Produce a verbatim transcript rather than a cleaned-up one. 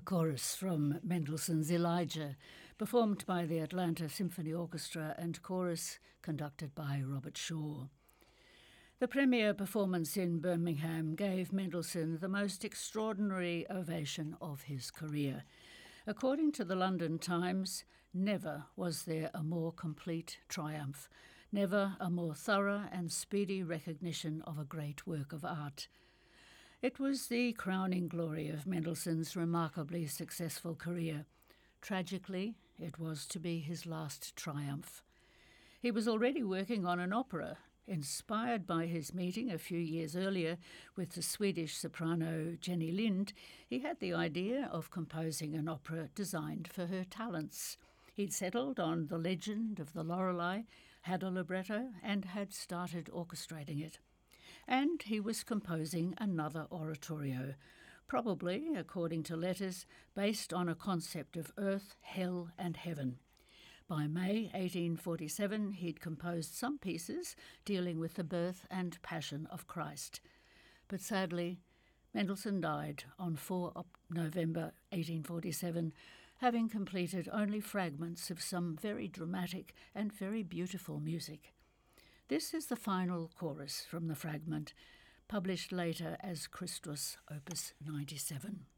chorus from Mendelssohn's Elijah, performed by the Atlanta Symphony Orchestra and chorus conducted by Robert Shaw. The premiere performance in Birmingham gave Mendelssohn the most extraordinary ovation of his career. According to the London Times, never was there a more complete triumph, never a more thorough and speedy recognition of a great work of art. It was the crowning glory of Mendelssohn's remarkably successful career. Tragically, it was to be his last triumph. He was already working on an opera, inspired by his meeting a few years earlier with the Swedish soprano Jenny Lind. He had the idea of composing an opera designed for her talents. He'd settled on The Legend of the Lorelei, had a libretto, and had started orchestrating it. And he was composing another oratorio, probably, according to letters, based on a concept of earth, hell, and heaven. By May eighteen forty-seven, he'd composed some pieces dealing with the birth and passion of Christ. But sadly, Mendelssohn died on the fourth of November eighteen forty-seven, having completed only fragments of some very dramatic and very beautiful music. This is the final chorus from the fragment, published later as Christus Opus ninety-seven.